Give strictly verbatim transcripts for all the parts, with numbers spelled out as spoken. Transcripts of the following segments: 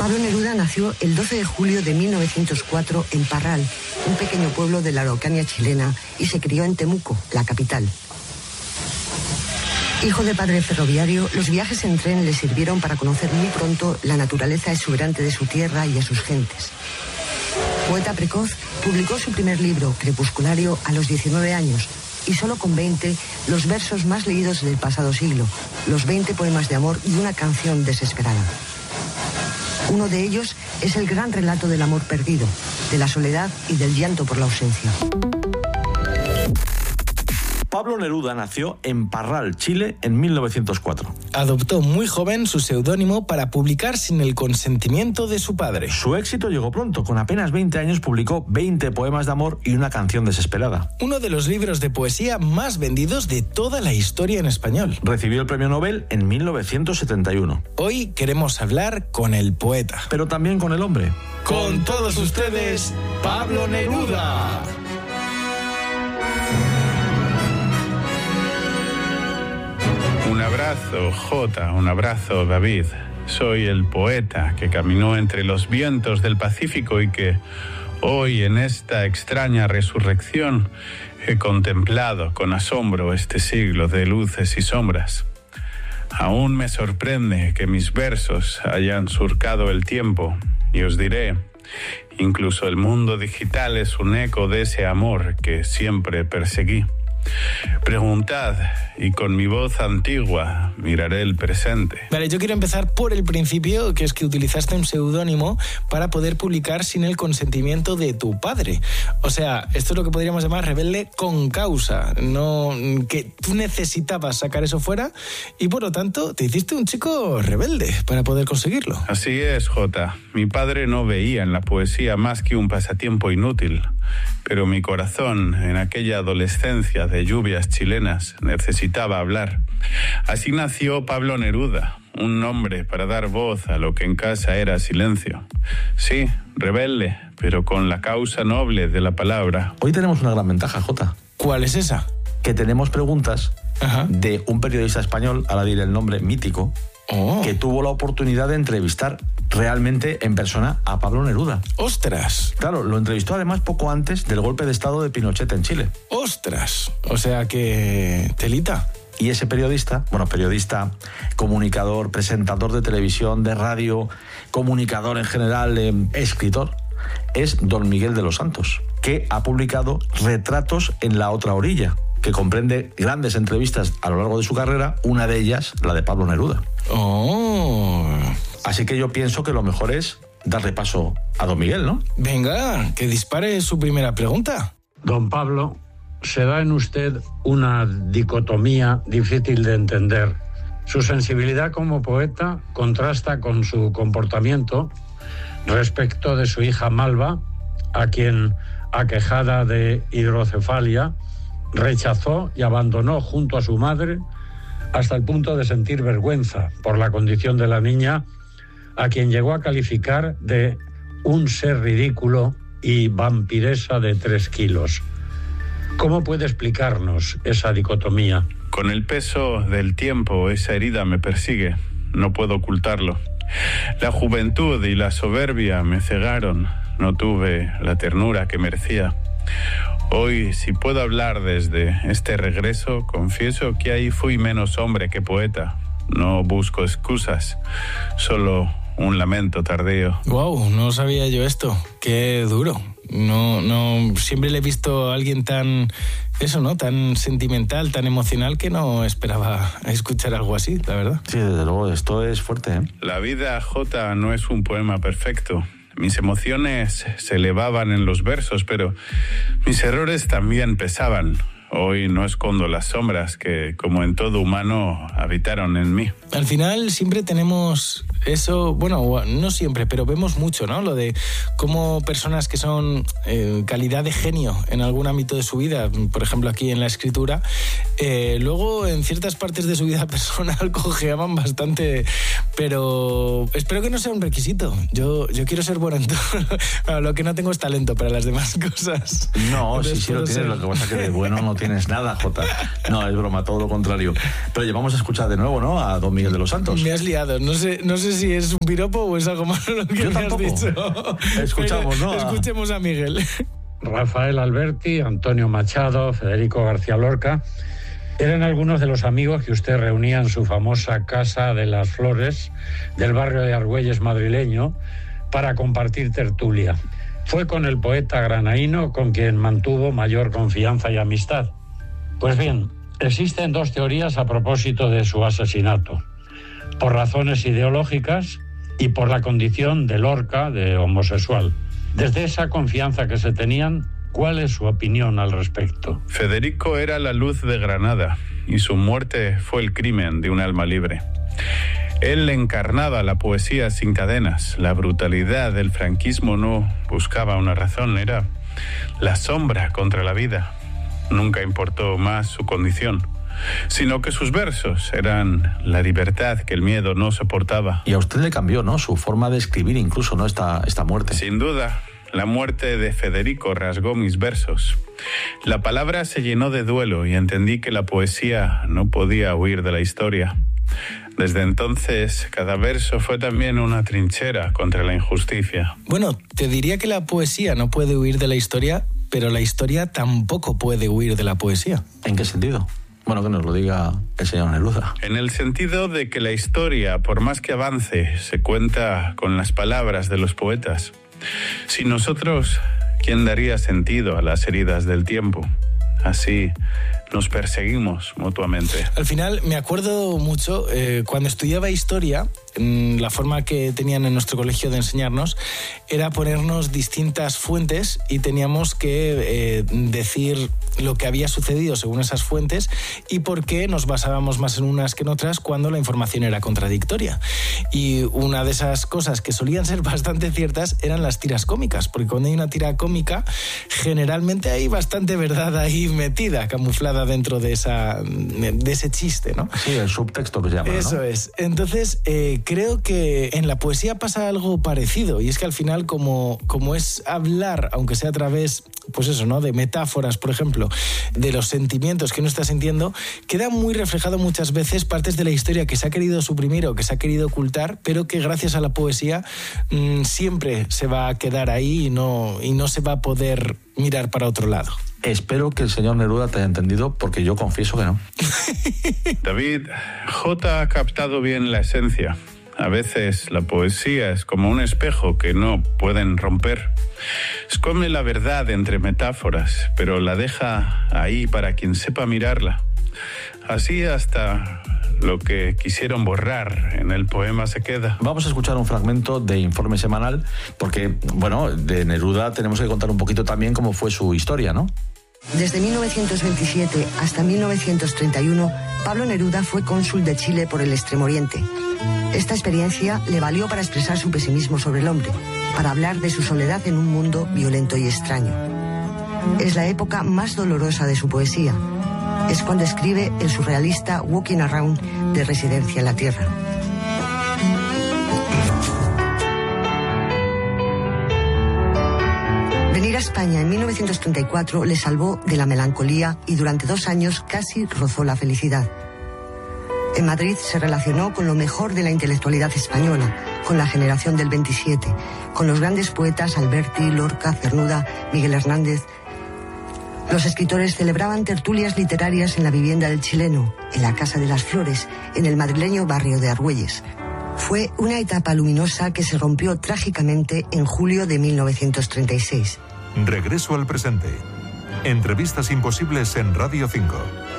Pablo Neruda nació el doce de julio de mil novecientos cuatro en Parral, un pequeño pueblo de la Araucanía chilena, y se crió en Temuco, la capital. Hijo de padre ferroviario, los viajes en tren le sirvieron para conocer muy pronto la naturaleza exuberante de su tierra y a sus gentes. Poeta precoz, publicó su primer libro, Crepusculario, a los diecinueve años, y solo con veinte, los versos más leídos del pasado siglo, los veinte poemas de amor y una canción desesperada. Uno de ellos es el gran relato del amor perdido, de la soledad y del llanto por la ausencia. Pablo Neruda nació en Parral, Chile, en mil novecientos cuatro. Adoptó muy joven su seudónimo para publicar sin el consentimiento de su padre. Su éxito llegó pronto. Con apenas veinte años publicó veinte poemas de amor y una canción desesperada. Uno de los libros de poesía más vendidos de toda la historia en español. Recibió el premio Nobel en mil novecientos setenta y uno. Hoy queremos hablar con el poeta. Pero también con el hombre. Con todos ustedes, Pablo Neruda. Un abrazo, Jota, un abrazo, David. Soy el poeta que caminó entre los vientos del Pacífico y que hoy, en esta extraña resurrección, he contemplado con asombro este siglo de luces y sombras. Aún me sorprende que mis versos hayan surcado el tiempo, y os diré, incluso el mundo digital es un eco de ese amor que siempre perseguí. Preguntad, y con mi voz antigua miraré el presente. Vale, yo quiero empezar por el principio, que es que utilizaste un seudónimo para poder publicar sin el consentimiento de tu padre. O sea, esto es lo que podríamos llamar rebelde con causa. No, que tú necesitabas sacar eso fuera y por lo tanto te hiciste un chico rebelde para poder conseguirlo. Así es, Jota. Mi padre no veía en la poesía más que un pasatiempo inútil. Pero mi corazón, en aquella adolescencia de lluvias chilenas, necesitaba hablar. Así nació Pablo Neruda, un nombre para dar voz a lo que en casa era silencio. Sí, rebelde, pero con la causa noble de la palabra. Hoy tenemos una gran ventaja, Jota. ¿Cuál es esa? Que tenemos preguntas Ajá. de un periodista español, ahora diré el nombre, mítico, oh. que tuvo la oportunidad de entrevistar realmente en persona a Pablo Neruda. ¡Ostras! Claro, lo entrevistó además poco antes del golpe de estado de Pinochet en Chile. ¡Ostras! O sea que... telita. Y ese periodista, bueno, periodista, comunicador, presentador de televisión, de radio, comunicador en general, eh, escritor, es don Miguel de los Santos, que ha publicado Retratos en la otra orilla, que comprende grandes entrevistas a lo largo de su carrera, una de ellas, la de Pablo Neruda. ¡Oh! Así que yo pienso que lo mejor es darle paso a don Miguel, ¿no? Venga, que dispare su primera pregunta. Don Pablo, se da en usted una dicotomía difícil de entender. Su sensibilidad como poeta contrasta con su comportamiento respecto de su hija Malva, a quien, aquejada de hidrocefalia, rechazó y abandonó junto a su madre hasta el punto de sentir vergüenza por la condición de la niña, a quien llegó a calificar de un ser ridículo y vampiresa de tres kilos. ¿Cómo puede explicarnos esa dicotomía? Con el peso del tiempo, esa herida me persigue. No puedo ocultarlo. La juventud y la soberbia me cegaron. No tuve la ternura que merecía. Hoy, si puedo hablar desde este regreso, confieso que ahí fui menos hombre que poeta. No busco excusas, solo un lamento tardío. Wow, no sabía yo esto. Qué duro. No, no, siempre le he visto a alguien tan, eso, ¿no? Tan sentimental, tan emocional, que no esperaba escuchar algo así, la verdad. Sí, desde luego, esto es fuerte, ¿eh? La vida, Jota, no es un poema perfecto. Mis emociones se elevaban en los versos, pero mis errores también pesaban. Hoy no escondo las sombras que, como en todo humano, habitaron en mí. Al final siempre tenemos eso, bueno, no siempre, pero vemos mucho, ¿no? Lo de cómo personas que son eh, calidad de genio en algún ámbito de su vida, por ejemplo aquí en la escritura, eh, luego en ciertas partes de su vida personal cojeaban bastante, pero espero que no sea un requisito. Yo, yo quiero ser bueno en todo. Lo que no tengo es talento para las demás cosas. No, si sí lo tienes, lo que pasa es que de bueno no tienes nada, Jota. No, es broma, todo lo contrario. Pero llevamos a escuchar de nuevo, ¿no? A don Miguel de los Santos. Me has liado. No sé, no sé si es un piropo o es algo malo lo que Yo me tampoco. has dicho. Escuchamos, Pero ¿no? Escuchemos a Miguel. Rafael Alberti, Antonio Machado, Federico García Lorca, eran algunos de los amigos que usted reunía en su famosa Casa de las Flores del barrio de Argüelles madrileño para compartir tertulia. Fue con el poeta granaíno con quien mantuvo mayor confianza y amistad. Pues bien, existen dos teorías a propósito de su asesinato. Por razones ideológicas y por la condición de Lorca de homosexual. Desde esa confianza que se tenían, ¿cuál es su opinión al respecto? Federico era la luz de Granada y su muerte fue el crimen de un alma libre. Él encarnaba la poesía sin cadenas. La brutalidad del franquismo no buscaba una razón, era la sombra contra la vida. Nunca importó más su condición, sino que sus versos eran la libertad que el miedo no soportaba. Y a usted le cambió, ¿no? Su forma de escribir incluso, ¿no? Esta, esta muerte. Sin duda, la muerte de Federico rasgó mis versos. La palabra se llenó de duelo y entendí que la poesía no podía huir de la historia. Desde entonces, cada verso fue también una trinchera contra la injusticia. Bueno, te diría que la poesía no puede huir de la historia, pero la historia tampoco puede huir de la poesía. ¿En qué sentido? Bueno, que nos lo diga el señor Neruda. En el sentido de que la historia, por más que avance, se cuenta con las palabras de los poetas. Sin nosotros, ¿quién daría sentido a las heridas del tiempo? Así nos perseguimos mutuamente. Al final me acuerdo mucho eh, cuando estudiaba historia, la forma que tenían en nuestro colegio de enseñarnos era ponernos distintas fuentes y teníamos que eh, decir lo que había sucedido según esas fuentes y por qué nos basábamos más en unas que en otras cuando la información era contradictoria. Y una de esas cosas que solían ser bastante ciertas eran las tiras cómicas, porque cuando hay una tira cómica generalmente hay bastante verdad ahí metida, camuflada dentro de esa de ese chiste, ¿no? Sí, el subtexto que se llama, Eso ¿no? es. Entonces, eh, creo que en la poesía pasa algo parecido, y es que al final, como, como es hablar, aunque sea a través, pues eso, ¿no?, de metáforas, por ejemplo, de los sentimientos que uno está sintiendo, queda muy reflejado muchas veces partes de la historia que se ha querido suprimir o que se ha querido ocultar, pero que gracias a la poesía mmm, siempre se va a quedar ahí y no, y no se va a poder mirar para otro lado. Espero que el señor Neruda te haya entendido, porque yo confieso que no. David, J ha captado bien la esencia. A veces la poesía es como un espejo que no pueden romper. Esconde la verdad entre metáforas, pero la deja ahí para quien sepa mirarla. Así hasta lo que quisieron borrar en el poema se queda. Vamos a escuchar un fragmento de Informe Semanal, porque, bueno, de Neruda tenemos que contar un poquito también cómo fue su historia, ¿no? Desde mil novecientos veintisiete hasta mil novecientos treinta y uno, Pablo Neruda fue cónsul de Chile por el Extremo Oriente. Esta experiencia le valió para expresar su pesimismo sobre el hombre, para hablar de su soledad en un mundo violento y extraño. Es la época más dolorosa de su poesía. Es cuando escribe el surrealista Walking Around de Residencia en la Tierra. Venir a España en mil novecientos treinta y cuatro le salvó de la melancolía y durante dos años casi rozó la felicidad. En Madrid se relacionó con lo mejor de la intelectualidad española, con la generación del veintisiete, con los grandes poetas Alberti, Lorca, Cernuda, Miguel Hernández. Los escritores celebraban tertulias literarias en la vivienda del chileno, en la Casa de las Flores, en el madrileño barrio de Argüelles. Fue una etapa luminosa que se rompió trágicamente en julio de mil novecientos treinta y seis. Regreso al presente. Entrevistas imposibles en Radio cinco.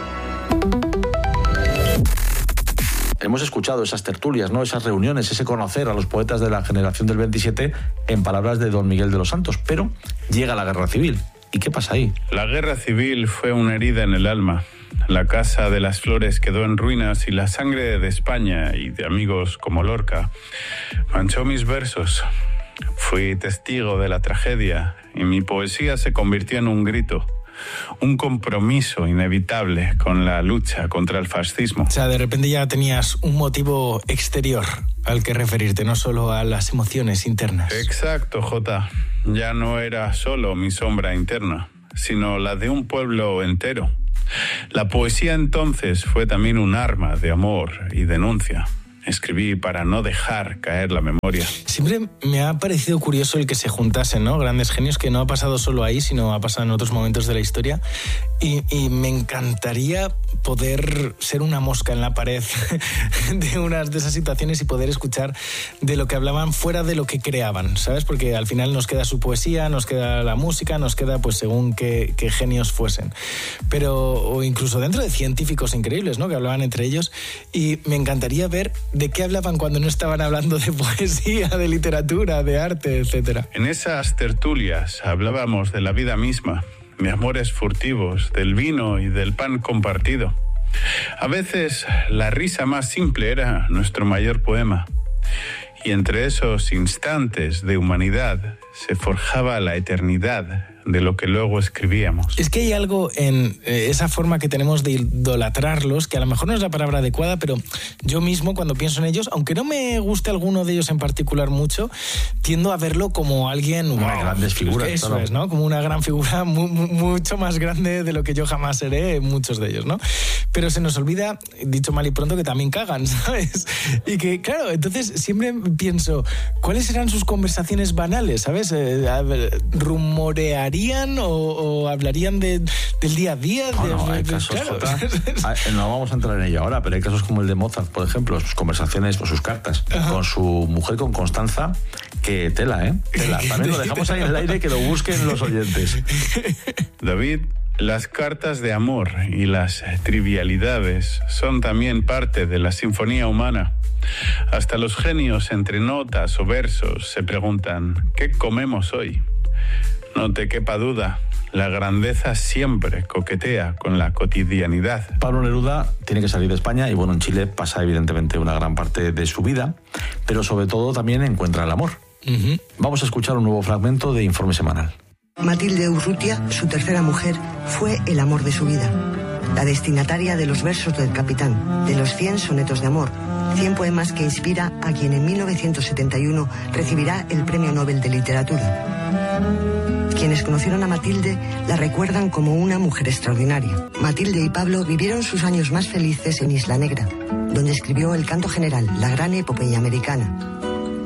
Hemos escuchado esas tertulias, ¿no?, esas reuniones, ese conocer a los poetas de la generación del veintisiete en palabras de don Miguel de los Santos. Pero llega la Guerra Civil. ¿Y qué pasa ahí? La Guerra Civil fue una herida en el alma. La Casa de las Flores quedó en ruinas y la sangre de España y de amigos como Lorca manchó mis versos. Fui testigo de la tragedia y mi poesía se convirtió en un grito, un compromiso inevitable con la lucha contra el fascismo. O sea, de repente ya tenías un motivo exterior al que referirte, no solo a las emociones internas. Exacto, Jota. Ya no era solo mi sombra interna, sino la de un pueblo entero. La poesía entonces fue también un arma de amor y denuncia. Escribí para no dejar caer la memoria. Siempre me ha parecido curioso el que se juntasen, ¿no? Grandes genios, que no ha pasado solo ahí, sino ha pasado en otros momentos de la historia. Y, y me encantaría poder ser una mosca en la pared de unas de esas situaciones y poder escuchar de lo que hablaban fuera de lo que creaban, ¿sabes? Porque al final nos queda su poesía, nos queda la música, nos queda pues según qué, qué genios fuesen. Pero, o incluso dentro de científicos increíbles, ¿no? Que hablaban entre ellos. Y me encantaría ver de qué hablaban cuando no estaban hablando de poesía, de literatura, de arte, etcétera. En esas tertulias hablábamos de la vida misma, de amores furtivos, del vino y del pan compartido. A veces la risa más simple era nuestro mayor poema. Y entre esos instantes de humanidad se forjaba la eternidad de lo que luego escribíamos. Es que hay algo en eh, esa forma que tenemos de idolatrarlos, que a lo mejor no es la palabra adecuada, pero yo mismo cuando pienso en ellos, aunque no me guste alguno de ellos en particular mucho, tiendo a verlo como alguien... Una wow, grandes figuras. Eso claro. es, ¿no? Como una gran figura mu- mu- mucho más grande de lo que yo jamás seré en muchos de ellos, ¿no? Pero se nos olvida, dicho mal y pronto, que también cagan, ¿sabes? Y que, claro, entonces siempre pienso, ¿cuáles serán sus conversaciones banales, ¿sabes? Eh, a ver, rumorearían o, o hablarían de, del día a día. No, de, no, hay de, casos, claro. Jota, no vamos a entrar en ello ahora, pero hay casos como el de Mozart, por ejemplo, sus conversaciones o sus cartas Ajá. con su mujer, con Constanza, que tela, ¿eh? Tela. También lo dejamos ahí en el aire, que lo busquen los oyentes. David, las cartas de amor y las trivialidades son también parte de la sinfonía humana. Hasta los genios entre notas o versos se preguntan, ¿qué comemos hoy? No te quepa duda, la grandeza siempre coquetea con la cotidianidad. Pablo Neruda tiene que salir de España y bueno, en Chile pasa evidentemente una gran parte de su vida, pero sobre todo también encuentra el amor. Uh-huh. Vamos a escuchar un nuevo fragmento de Informe Semanal. Matilde Urrutia, su tercera mujer, fue el amor de su vida. La destinataria de los versos del Capitán, de los cien sonetos de amor, cien poemas que inspira a quien en mil novecientos setenta y uno recibirá el Premio Nobel de Literatura. Quienes conocieron a Matilde la recuerdan como una mujer extraordinaria. Matilde y Pablo vivieron sus años más felices en Isla Negra, donde escribió el Canto General, la gran epopeya americana.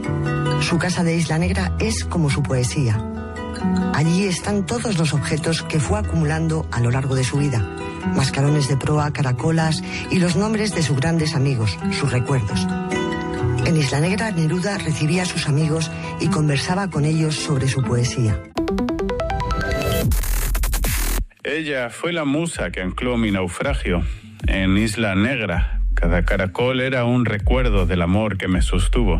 Su casa de Isla Negra es como su poesía. Allí están todos los objetos que fue acumulando a lo largo de su vida. Mascarones de proa, caracolas y los nombres de sus grandes amigos, sus recuerdos. En Isla Negra, Neruda recibía a sus amigos y conversaba con ellos sobre su poesía. Ella fue la musa que ancló mi naufragio en Isla Negra. Cada caracol era un recuerdo del amor que me sostuvo.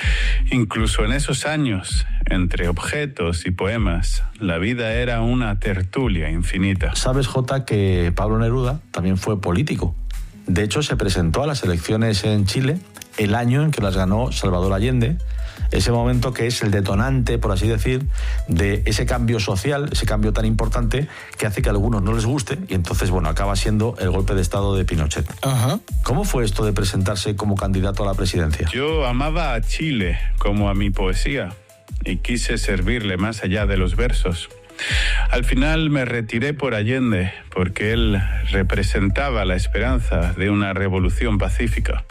Incluso en esos años, entre objetos y poemas, la vida era una tertulia infinita. Sabes, Jota, que Pablo Neruda también fue político. De hecho, se presentó a las elecciones en Chile el año en que las ganó Salvador Allende, ese momento que es el detonante, por así decir, de ese cambio social, ese cambio tan importante que hace que a algunos no les guste y entonces, bueno, acaba siendo el golpe de estado de Pinochet. Ajá. ¿Cómo fue esto de presentarse como candidato a la presidencia? Yo amaba a Chile como a mi poesía y quise servirle más allá de los versos. Al final me retiré por Allende porque él representaba la esperanza de una revolución pacífica.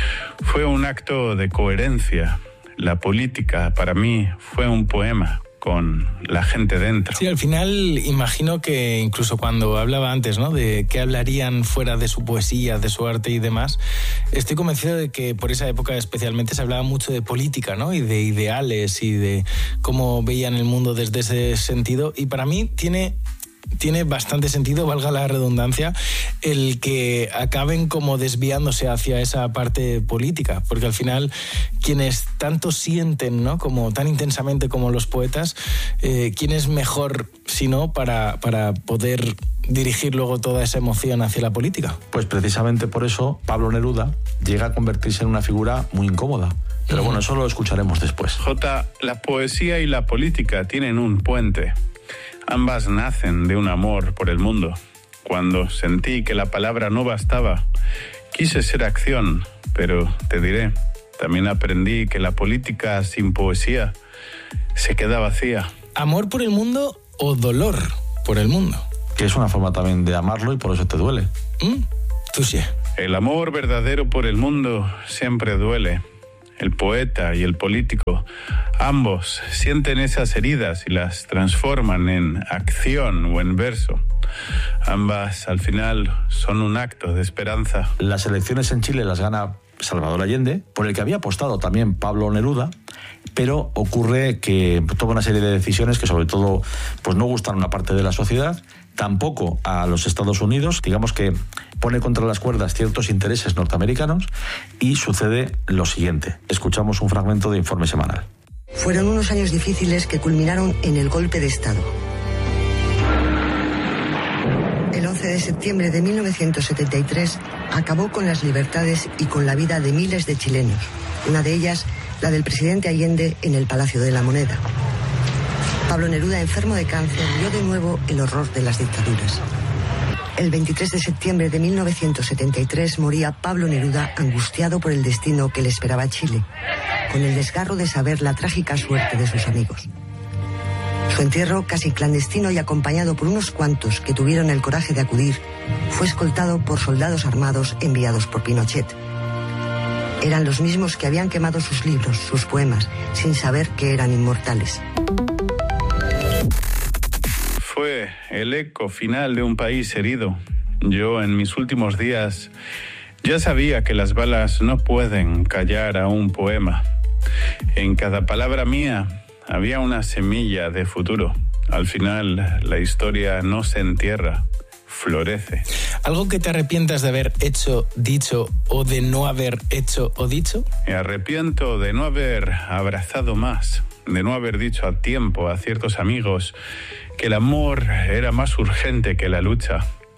Fue un acto de coherencia. La política para mí fue un poema con la gente dentro. Sí, al final imagino que incluso cuando hablaba antes, ¿no?, de qué hablarían fuera de su poesía, de su arte y demás, estoy convencido de que por esa época especialmente se hablaba mucho de política, ¿no?, y de ideales y de cómo veían el mundo desde ese sentido. Y para mí tiene... tiene bastante sentido, valga la redundancia, el que acaben como desviándose hacia esa parte política, porque al final quienes tanto sienten, ¿no?, como tan intensamente como los poetas, eh, ¿quién es mejor si no para, para poder dirigir luego toda esa emoción hacia la política? Pues precisamente por eso Pablo Neruda llega a convertirse en una figura muy incómoda. Pero uh-huh. bueno, eso lo escucharemos después. Jota, la poesía y la política tienen un puente. Ambas nacen de un amor por el mundo. Cuando sentí que la palabra no bastaba, quise ser acción, pero te diré, también aprendí que la política sin poesía se queda vacía. ¿Amor por el mundo o dolor por el mundo? que es una forma también de amarlo y por eso te duele. ¿Mm? Tú sí. El amor verdadero por el mundo siempre duele. El poeta y el político, ambos sienten esas heridas y las transforman en acción o en verso. Ambas, al final, son un acto de esperanza. Las elecciones en Chile las gana Salvador Allende, por el que había apostado también Pablo Neruda, pero ocurre que toma una serie de decisiones que sobre todo pues no gustan a una parte de la sociedad, tampoco a los Estados Unidos, digamos que pone contra las cuerdas ciertos intereses norteamericanos y sucede lo siguiente. Escuchamos un fragmento de Informe Semanal. Fueron unos años difíciles que culminaron en el golpe de Estado. El once de septiembre de mil novecientos setenta y tres acabó con las libertades y con la vida de miles de chilenos, una de ellas la del presidente Allende en el Palacio de la Moneda. Pablo Neruda, enfermo de cáncer, vio de nuevo el horror de las dictaduras. El veintitrés de septiembre de mil novecientos setenta y tres moría Pablo Neruda angustiado por el destino que le esperaba a Chile, con el desgarro de saber la trágica suerte de sus amigos. Su entierro, casi clandestino y acompañado por unos cuantos que tuvieron el coraje de acudir, fue escoltado por soldados armados enviados por Pinochet. Eran los mismos que habían quemado sus libros, sus poemas, sin saber que eran inmortales. Fue el eco final de un país herido. Yo, en mis últimos días, ya sabía que las balas no pueden callar a un poema. En cada palabra mía había una semilla de futuro. Al final, la historia no se entierra, florece. ¿Algo que te arrepientas de haber hecho, dicho o de no haber hecho o dicho? Me arrepiento de no haber abrazado más, de no haber dicho a tiempo a ciertos amigos que el amor era más urgente que la lucha.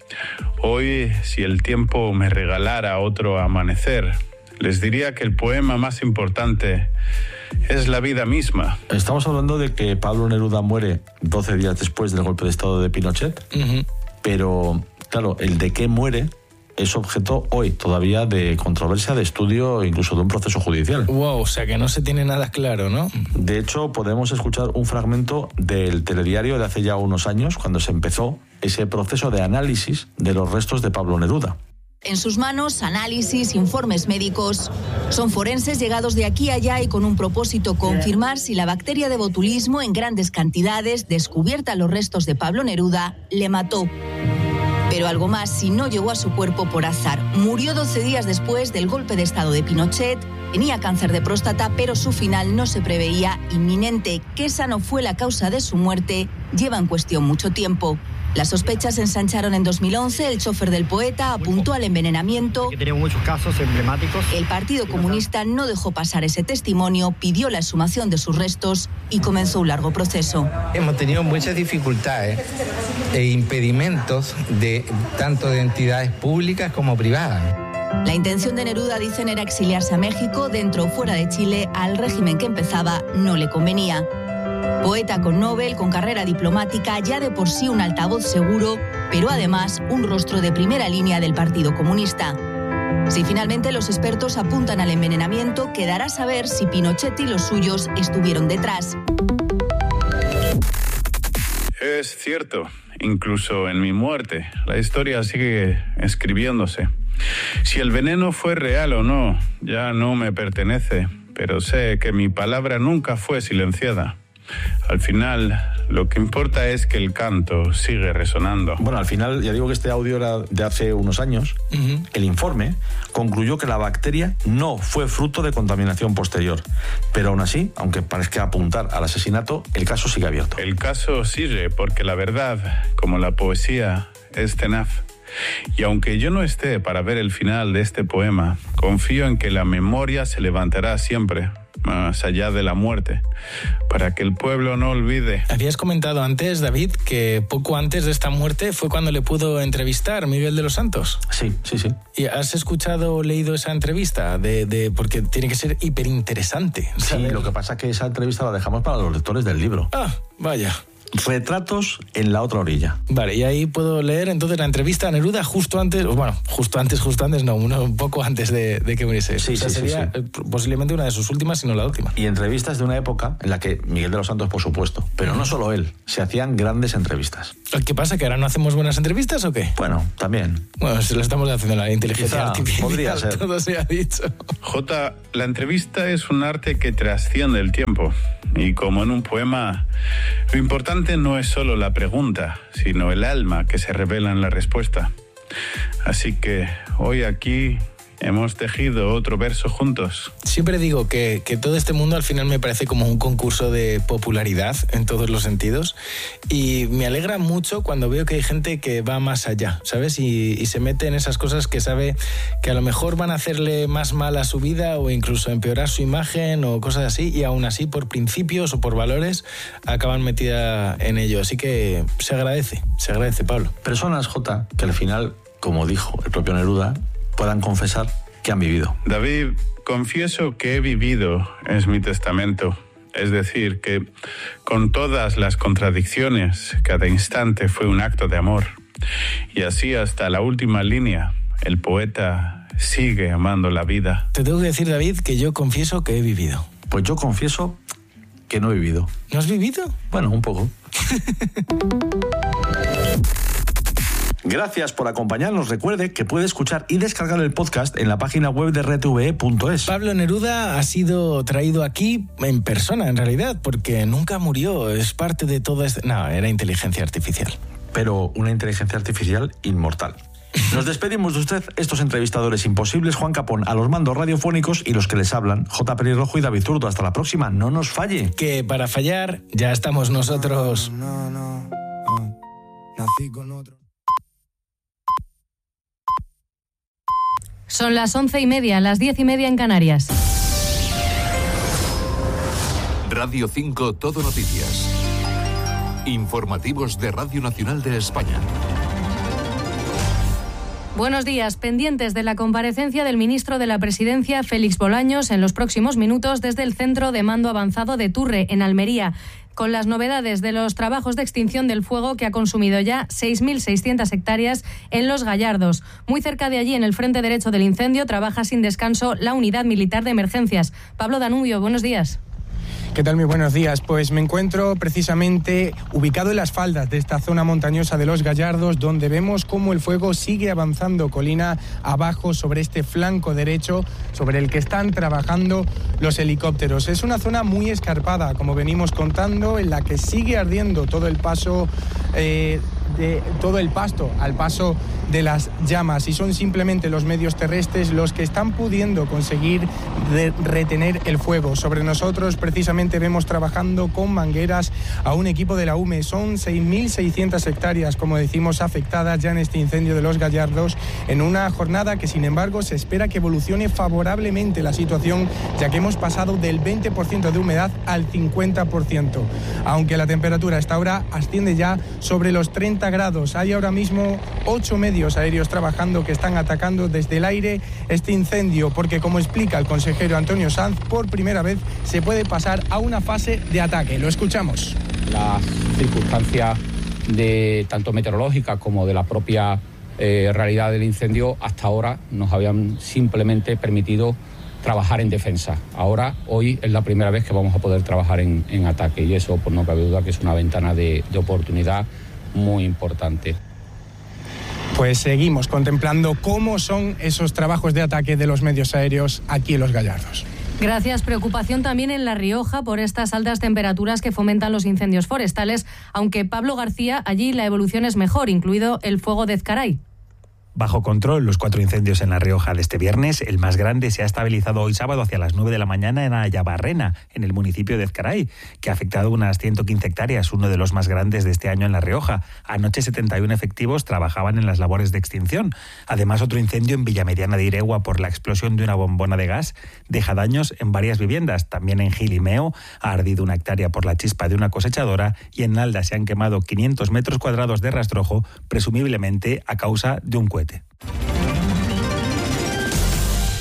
Hoy, si el tiempo me regalara otro amanecer, les diría que el poema más importante es la vida misma. Estamos hablando de que Pablo Neruda muere doce días después del golpe de Estado de Pinochet, uh-huh. pero, claro, el de qué muere es objeto hoy todavía de controversia, de estudio, incluso de un proceso judicial. Wow, o sea que no se tiene nada claro, ¿no? De hecho, podemos escuchar un fragmento del telediario de hace ya unos años, cuando se empezó ese proceso de análisis de los restos de Pablo Neruda. En sus manos, análisis, informes médicos. Son forenses llegados de aquí a allá y con un propósito: confirmar si la bacteria de botulismo en grandes cantidades, descubierta en los restos de Pablo Neruda, le mató. Pero algo más, si no llegó a su cuerpo por azar. Murió doce días después del golpe de Estado de Pinochet, tenía cáncer de próstata, pero su final no se preveía inminente. Que esa no fue la causa de su muerte lleva en cuestión mucho tiempo. Las sospechas se ensancharon en dos mil once, el chofer del poeta apuntó al envenenamiento. Que tenemos muchos casos emblemáticos. El Partido Comunista no dejó pasar ese testimonio, pidió la exhumación de sus restos y comenzó un largo proceso. Hemos tenido muchas dificultades e impedimentos de tanto de entidades públicas como privadas. La intención de Neruda, dicen, era exiliarse a México. Dentro o fuera de Chile, al régimen que empezaba no le convenía. Poeta con Nobel, con carrera diplomática, ya de por sí un altavoz seguro, pero además un rostro de primera línea del Partido Comunista. Si finalmente los expertos apuntan al envenenamiento, quedará saber si Pinochet y los suyos estuvieron detrás. Es cierto, incluso en mi muerte, la historia sigue escribiéndose. Si el veneno fue real o no, ya no me pertenece, pero sé que mi palabra nunca fue silenciada. Al final, lo que importa es que el canto sigue resonando. Bueno, al final, ya digo que este audio era de hace unos años. Uh-huh. El informe concluyó que la bacteria no fue fruto de contaminación posterior. Pero aún así, aunque parezca apuntar al asesinato, el caso sigue abierto. El caso sigue porque la verdad, como la poesía, es tenaz. Y aunque yo no esté para ver el final de este poema, confío en que la memoria se levantará siempre, más allá de la muerte, para que el pueblo no olvide. Habías comentado antes, David, que poco antes de esta muerte fue cuando le pudo entrevistar Miguel de los Santos. Sí, sí, sí. ¿Y has escuchado o leído esa entrevista? De, de, porque tiene que ser hiperinteresante. Sí, lo que pasa es que esa entrevista la dejamos para los lectores del libro. Ah, vaya. Retratos en la otra orilla. Vale, y ahí puedo leer entonces la entrevista a Neruda justo antes, bueno, justo antes, justo antes, no, uno, un poco antes de, de que muriese. Sí, o sea, sí, sería sí, sí. posiblemente una de sus últimas, si no la última. Y entrevistas de una época en la que Miguel de los Santos, por supuesto, pero no solo él, se hacían grandes entrevistas. ¿Qué pasa? ¿Que ahora no hacemos buenas entrevistas o qué? Bueno, también. Bueno, se lo estamos haciendo a la inteligencia Quizá artificial. podría ser. Todo se ha dicho. Jota, la entrevista es un arte que trasciende el tiempo. Y como en un poema, lo importante no es solo la pregunta, sino el alma que se revela en la respuesta. Así que hoy aquí hemos tejido otro verso juntos. Siempre digo que, que todo este mundo al final me parece como un concurso de popularidad en todos los sentidos, y me alegra mucho cuando veo que hay gente que va más allá, ¿sabes? Y, y se mete en esas cosas que sabe que a lo mejor van a hacerle más mal a su vida o incluso empeorar su imagen o cosas así, y aún así por principios o por valores acaban metida en ello. Así que se agradece, se agradece, Pablo. Personas, Jota, que al final, como dijo el propio Neruda, puedan confesar que han vivido. David, confieso que he vivido, es mi testamento. Es decir, que con todas las contradicciones, cada instante fue un acto de amor. Y así hasta la última línea, el poeta sigue amando la vida. Te tengo que decir, David, que yo confieso que he vivido. Pues yo confieso que no he vivido. ¿No has vivido? Bueno, un poco. Gracias por acompañarnos. Recuerde que puede escuchar y descargar el podcast en la página web de r t v e punto es. Pablo Neruda ha sido traído aquí en persona, en realidad, porque nunca murió. Es parte de todo este... No, era inteligencia artificial. Pero una inteligencia artificial inmortal. Nos despedimos de usted, estos entrevistadores imposibles, Juan Capón a los mandos radiofónicos y los que les hablan, J. Pelirrojo y David Zurdo. Hasta la próxima, no nos falle. Que para fallar ya estamos nosotros. No, no, no. Nací con otro. Son las once y media, las diez y media en Canarias. Radio cinco Todo Noticias. Informativos de Radio Nacional de España. Buenos días. Pendientes de la comparecencia del ministro de la Presidencia, Félix Bolaños, en los próximos minutos desde el Centro de Mando Avanzado de Turre, en Almería, con las novedades de los trabajos de extinción del fuego que ha consumido ya seis mil seiscientas hectáreas en Los Gallardos. Muy cerca de allí, en el frente derecho del incendio, trabaja sin descanso la Unidad Militar de Emergencias. Pablo Danubio, buenos días. ¿Qué tal? Muy buenos días. Pues me encuentro precisamente ubicado en las faldas de esta zona montañosa de Los Gallardos, donde vemos cómo el fuego sigue avanzando colina abajo sobre este flanco derecho sobre el que están trabajando los helicópteros. Es una zona muy escarpada, como venimos contando, en la que sigue ardiendo todo el paso eh, de todo el pasto al paso de las llamas, y son simplemente los medios terrestres los que están pudiendo conseguir de retener el fuego. Sobre nosotros precisamente vemos trabajando con mangueras a un equipo de la U M E. Son seis mil seiscientas hectáreas, como decimos, afectadas ya en este incendio de Los Gallardos, en una jornada que sin embargo se espera que evolucione favorablemente la situación, ya que hemos pasado del veinte por ciento de humedad al cincuenta por ciento, aunque la temperatura a esta hora asciende ya sobre los treinta grados. Hay ahora mismo ocho medios aéreos trabajando que están atacando desde el aire este incendio, porque, como explica el consejero Antonio Sanz, por primera vez se puede pasar a una fase de ataque. Lo escuchamos. Las circunstancias de tanto meteorológicas como de la propia eh, realidad del incendio hasta ahora nos habían simplemente permitido trabajar en defensa. Ahora, hoy es la primera vez que vamos a poder trabajar en, en ataque, y eso, pues no cabe duda que es una ventana de, de oportunidad muy importante. Pues seguimos contemplando cómo son esos trabajos de ataque de los medios aéreos aquí en Los Gallardos. Gracias. Preocupación también en La Rioja por estas altas temperaturas que fomentan los incendios forestales, aunque Pablo García, allí la evolución es mejor, incluido el fuego de Ezcaray. Bajo control los cuatro incendios en La Rioja de este viernes. El más grande se ha estabilizado hoy sábado hacia las nueve de la mañana en Ayabarrena, en el municipio de Ezcaray, que ha afectado unas ciento quince hectáreas, uno de los más grandes de este año en La Rioja. Anoche setenta y uno efectivos trabajaban en las labores de extinción. Además, otro incendio en Villamediana de Iregua por la explosión de una bombona de gas deja daños en varias viviendas. También en Gil y Meo ha ardido una hectárea por la chispa de una cosechadora, y en Nalda se han quemado quinientos metros cuadrados de rastrojo, presumiblemente a causa de un cohete.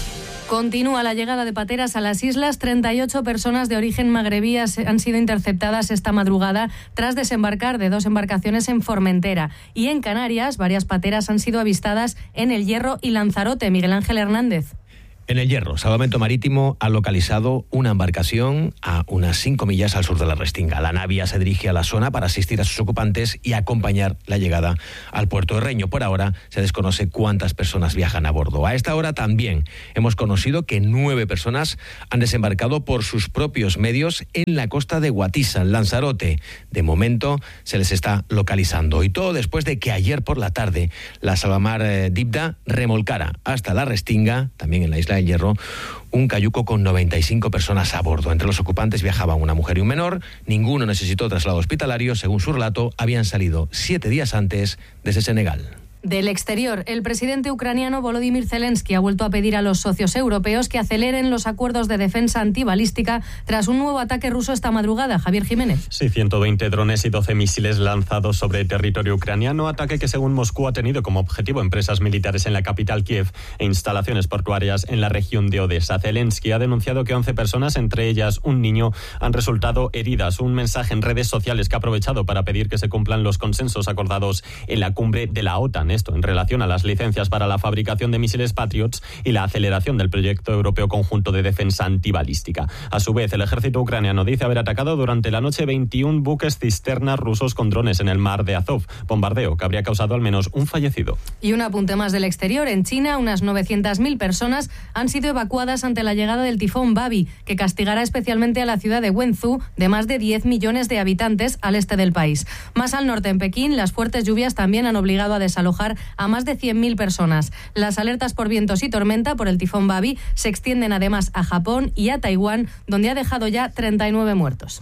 Continúa la llegada de pateras a las islas. treinta y ocho personas de origen magrebí han sido interceptadas esta madrugada tras desembarcar de dos embarcaciones en Formentera. Y en Canarias, varias pateras han sido avistadas en El Hierro y Lanzarote. Miguel Ángel Hernández. En El Hierro, Salvamento Marítimo ha localizado una embarcación a unas cinco millas al sur de la Restinga. La naviera se dirige a la zona para asistir a sus ocupantes y acompañar la llegada al puerto de Reño. Por ahora se desconoce cuántas personas viajan a bordo. A esta hora también hemos conocido que nueve personas han desembarcado por sus propios medios en la costa de Guatisa, en Lanzarote. De momento se les está localizando. Y todo después de que ayer por la tarde la Salvamar eh, Dibda remolcara hasta la Restinga, también en la isla de Hierro, un cayuco con noventa y cinco personas a bordo. Entre los ocupantes viajaban una mujer y un menor. Ninguno necesitó traslado hospitalario. Según su relato, habían salido siete días antes desde Senegal. Del exterior, el presidente ucraniano Volodymyr Zelensky ha vuelto a pedir a los socios europeos que aceleren los acuerdos de defensa antibalística tras un nuevo ataque ruso esta madrugada. Javier Jiménez. Sí, ciento veinte drones y doce misiles lanzados sobre territorio ucraniano, ataque que según Moscú ha tenido como objetivo empresas militares en la capital Kiev e instalaciones portuarias en la región de Odessa. Zelensky ha denunciado que once personas, entre ellas un niño, han resultado heridas. Un mensaje en redes sociales que ha aprovechado para pedir que se cumplan los consensos acordados en la cumbre de la OTAN. Esto en relación a las licencias para la fabricación de misiles Patriots y la aceleración del proyecto europeo conjunto de defensa antibalística. A su vez, el ejército ucraniano dice haber atacado durante la noche veintiún buques cisterna rusos con drones en el mar de Azov, bombardeo que habría causado al menos un fallecido. Y un apunte más del exterior. En China, unas novecientas mil personas han sido evacuadas ante la llegada del tifón Babi, que castigará especialmente a la ciudad de Wenzhou, de más de diez millones de habitantes al este del país. Más al norte, en Pekín, las fuertes lluvias también han obligado a desalojar a más de cien mil personas. Las alertas por vientos y tormenta por el tifón Babi se extienden además a Japón y a Taiwán, donde ha dejado ya treinta y nueve muertos.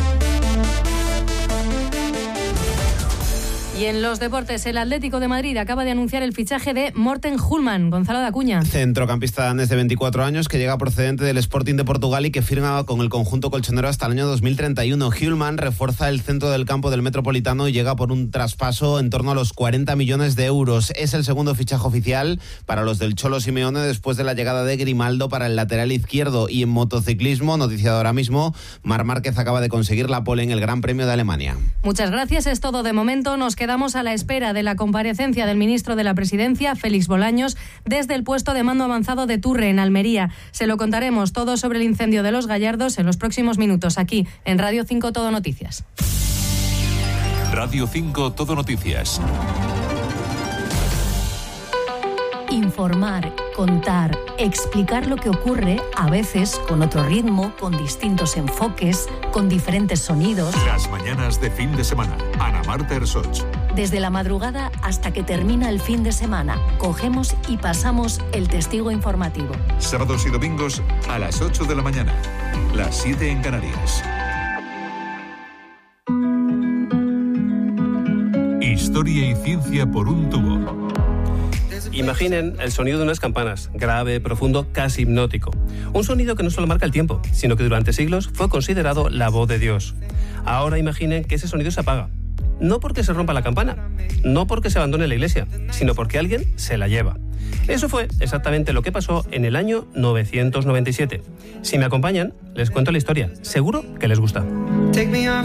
Y en los deportes, el Atlético de Madrid acaba de anunciar el fichaje de Morten Hulman. Gonzalo de Acuña. Centrocampista danés de veinticuatro años que llega procedente del Sporting de Portugal y que firma con el conjunto colchonero hasta el año dos mil treinta y uno. Hulman refuerza el centro del campo del Metropolitano y llega por un traspaso en torno a los cuarenta millones de euros. Es el segundo fichaje oficial para los del Cholo Simeone después de la llegada de Grimaldo para el lateral izquierdo. Y en motociclismo, noticiado ahora mismo, Marc Márquez acaba de conseguir la pole en el Gran Premio de Alemania. Muchas gracias, es todo de momento. Nos quedamos a la espera de la comparecencia del ministro de la Presidencia, Félix Bolaños, desde el puesto de mando avanzado de Turre, en Almería. Se lo contaremos todo sobre el incendio de Los Gallardos en los próximos minutos, aquí en Radio cinco Todo Noticias. Radio cinco Todo Noticias. Informar, contar, explicar lo que ocurre, a veces con otro ritmo, con distintos enfoques, con diferentes sonidos. Las mañanas de fin de semana. Ana Marta Ersoch. Desde la madrugada hasta que termina el fin de semana, cogemos y pasamos el testigo informativo. Sábados y domingos a las ocho de la mañana, las siete en Canarias. Historia y ciencia por un tubo. Imaginen el sonido de unas campanas, grave, profundo, casi hipnótico. Un sonido que no solo marca el tiempo, sino que durante siglos fue considerado la voz de Dios. Ahora imaginen que ese sonido se apaga. No porque se rompa la campana, no porque se abandone la iglesia, sino porque alguien se la lleva. Eso fue exactamente lo que pasó en el año novecientos noventa y siete. Si me acompañan, les cuento la historia. Seguro que les gusta.